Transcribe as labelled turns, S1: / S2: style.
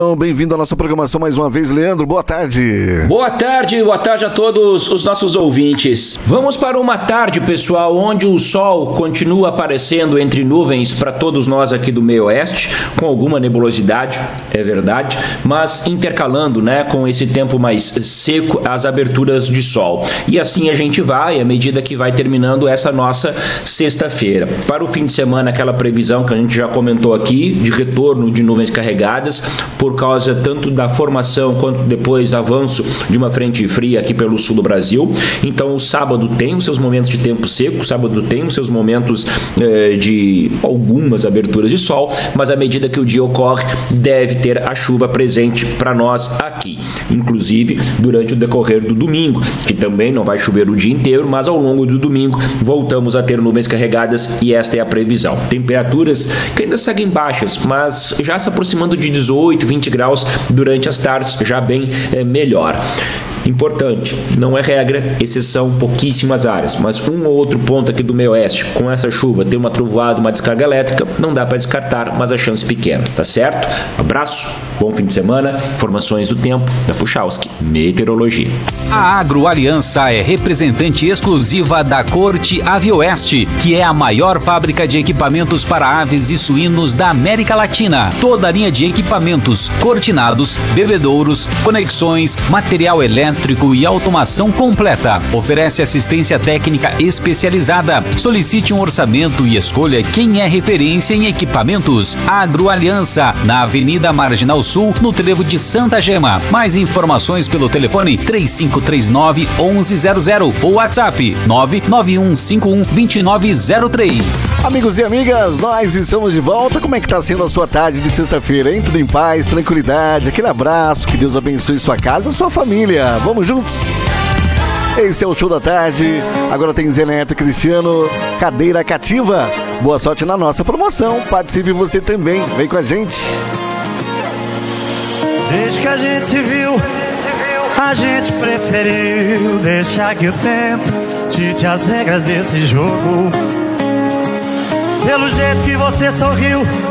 S1: Bem-vindo à nossa programação mais uma vez, Leandro. Boa tarde.
S2: Boa tarde a todos os nossos ouvintes. Vamos para uma tarde, pessoal, onde o sol continua aparecendo entre nuvens para todos nós aqui do meio oeste, com alguma nebulosidade, é verdade, mas intercalando, com esse tempo mais seco, as aberturas de sol. E assim a gente vai, à medida que vai terminando essa nossa sexta-feira. Para o fim de semana, aquela previsão que a gente já comentou aqui, de retorno de nuvens carregadas, por causa tanto da formação quanto depois avanço de uma frente fria aqui pelo sul do Brasil. Então o sábado tem os seus momentos de tempo seco, o sábado tem os seus momentos de algumas aberturas de sol, mas à medida que o dia ocorre, deve ter a chuva presente para nós aqui, inclusive durante o decorrer do domingo, que também não vai chover o dia inteiro, mas ao longo do domingo voltamos a ter nuvens carregadas e esta é a previsão. Temperaturas que ainda seguem baixas, mas já se aproximando de 18, 20 graus durante as tardes, já bem melhor. Importante, não é regra, exceção pouquíssimas áreas, mas um ou outro ponto aqui do meio oeste, com essa chuva, ter uma trovoada, uma descarga elétrica, não dá para descartar, mas a chance pequena, tá certo? Abraço, bom fim de semana, informações do tempo da Puchalski Meteorologia.
S3: A Agroaliança é representante exclusiva da Corte Avioeste, que é a maior fábrica de equipamentos para aves e suínos da América Latina. Toda a linha de equipamentos, cortinados, bebedouros, conexões, material elétrico e automação completa. Oferece assistência técnica especializada. Solicite um orçamento e escolha quem é referência em equipamentos. Agroaliança, na Avenida Marginal Sul, no trevo de Santa Gema. Mais informações pelo telefone 3539-1100 ou WhatsApp 99151-2903.
S1: Amigos e amigas, nós estamos de volta. Como é que tá sendo a sua tarde de sexta-feira, hein? Tudo em paz, tranquilidade, aquele abraço, que Deus abençoe sua casa, sua família. Vamos juntos? Esse é o Show da Tarde. Agora tem Zé Neto e Cristiano, Cadeira Cativa. Boa sorte na nossa promoção. Participe você também. Vem com a gente.
S4: Desde que a gente se viu, a gente preferiu deixar que o tempo dite as regras desse jogo. Pelo jeito que você sorriu,